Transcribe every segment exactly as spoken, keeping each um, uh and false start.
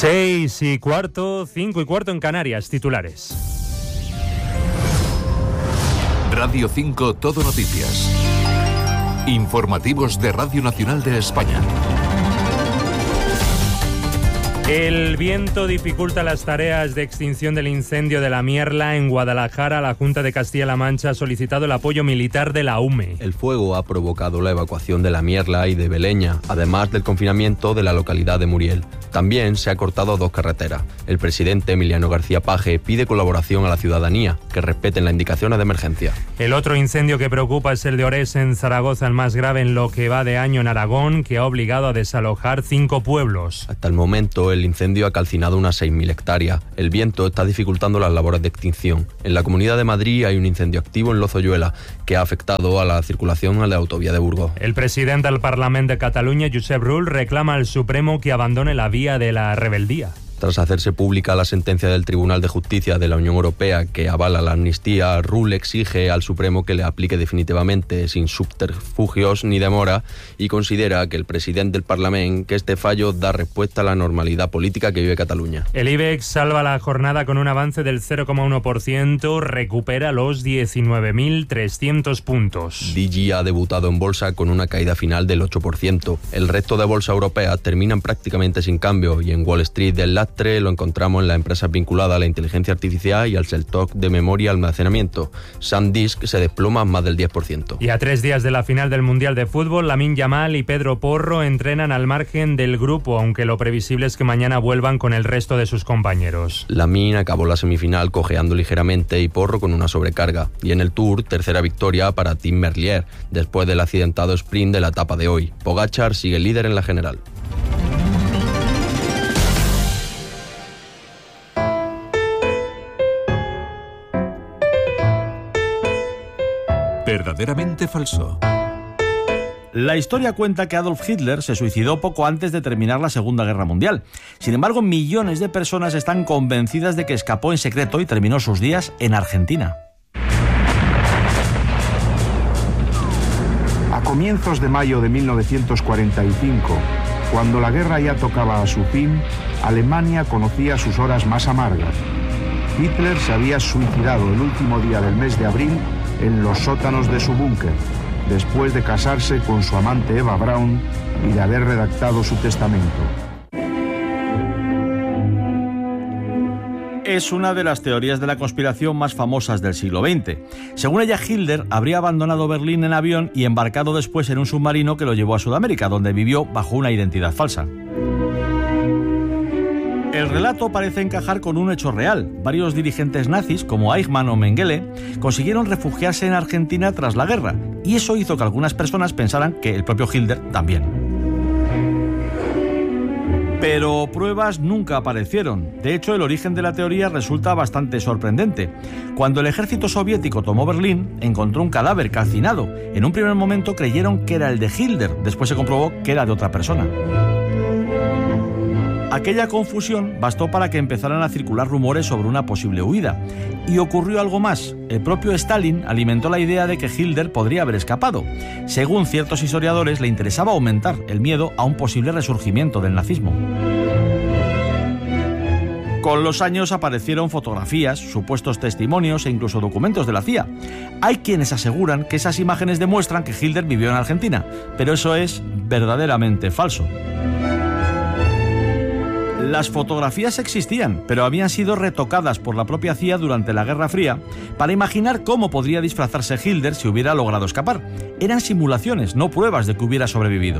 Seis y cuarto, cinco y cuarto en Canarias, titulares. Radio cinco Todo Noticias. Informativos de Radio Nacional de España. El viento dificulta las tareas de extinción del incendio de la Mierla en Guadalajara. La Junta de Castilla-La Mancha ha solicitado el apoyo militar de la U M E. El fuego ha provocado la evacuación de la Mierla y de Beleña, además del confinamiento de la localidad de Muriel. También se ha cortado dos carreteras. El presidente Emiliano García Paje pide colaboración a la ciudadanía, que respeten las indicaciones de emergencia. El otro incendio que preocupa es el de Orés en Zaragoza, el más grave en lo que va de año en Aragón, que ha obligado a desalojar cinco pueblos. Hasta el momento, el incendio ha calcinado unas seis mil hectáreas. El viento está dificultando las labores de extinción. En la Comunidad de Madrid hay un incendio activo en Lozoyuela, que ha afectado a la circulación en la autovía de Burgos. El presidente del Parlamento de Cataluña, Josep Rull, reclama al Supremo que abandone la vía de la rebeldía. Tras hacerse pública la sentencia del Tribunal de Justicia de la Unión Europea que avala la amnistía, Rull exige al Supremo que le aplique definitivamente, sin subterfugios ni demora, y considera que el presidente del Parlamento que este fallo da respuesta a la normalidad política que vive Cataluña. El IBEX salva la jornada con un avance del cero coma uno por ciento, recupera los diecinueve mil trescientos puntos. Digi ha debutado en bolsa con una caída final del ocho por ciento. El resto de bolsas europeas terminan prácticamente sin cambio y en Wall Street el lastre lo encontramos en las empresas vinculadas a la inteligencia artificial y al sector de memoria y almacenamiento. SanDisk se desploma más del diez por ciento. Y a tres días de la final del Mundial de Fútbol, Lamine Yamal y Pedro Porro entrenan al margen del grupo, aunque lo previsible es que mañana vuelvan con el resto de sus compañeros. Lamine acabó la semifinal cojeando ligeramente y Porro con una sobrecarga. Y en el Tour, tercera victoria para Tim Merlier, después del accidentado sprint de la etapa de hoy. Pogačar sigue líder en la general. Verdaderamente falso. La historia cuenta que Adolf Hitler se suicidó poco antes de terminar la Segunda Guerra Mundial. Sin embargo, millones de personas están convencidas de que escapó en secreto y terminó sus días en Argentina. A comienzos de mayo de mil novecientos cuarenta y cinco, cuando la guerra ya tocaba a su fin, Alemania conocía sus horas más amargas. Hitler se había suicidado el último día del mes de abril en los sótanos de su búnker, después de casarse con su amante Eva Braun y de haber redactado su testamento. Es una de las teorías de la conspiración más famosas del siglo veinte. Según ella, Hitler habría abandonado Berlín en avión y embarcado después en un submarino que lo llevó a Sudamérica, donde vivió bajo una identidad falsa. El relato parece encajar con un hecho real. Varios dirigentes nazis, como Eichmann o Mengele, consiguieron refugiarse en Argentina tras la guerra, y eso hizo que algunas personas pensaran que el propio Hitler también. Pero pruebas nunca aparecieron. De hecho, el origen de la teoría resulta bastante sorprendente. Cuando el ejército soviético tomó Berlín, encontró un cadáver calcinado. En un primer momento creyeron que era el de Hitler, después se comprobó que era de otra persona. Aquella confusión bastó para que empezaran a circular rumores sobre una posible huida. Y ocurrió algo más. El propio Stalin alimentó la idea de que Hitler podría haber escapado. Según ciertos historiadores, le interesaba aumentar el miedo a un posible resurgimiento del nazismo. Con los años aparecieron fotografías, supuestos testimonios e incluso documentos de la C I A. Hay quienes aseguran que esas imágenes demuestran que Hitler vivió en Argentina, pero eso es verdaderamente falso. Las fotografías existían, pero habían sido retocadas por la propia C I A durante la Guerra Fría para imaginar cómo podría disfrazarse Hitler si hubiera logrado escapar. Eran simulaciones, no pruebas de que hubiera sobrevivido.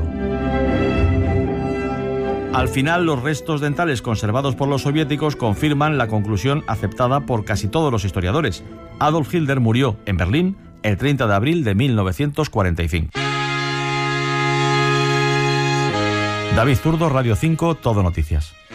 Al final, los restos dentales conservados por los soviéticos confirman la conclusión aceptada por casi todos los historiadores. Adolf Hitler murió en Berlín el treinta de abril de mil novecientos cuarenta y cinco. David Zurdo, Radio cinco, Todo Noticias.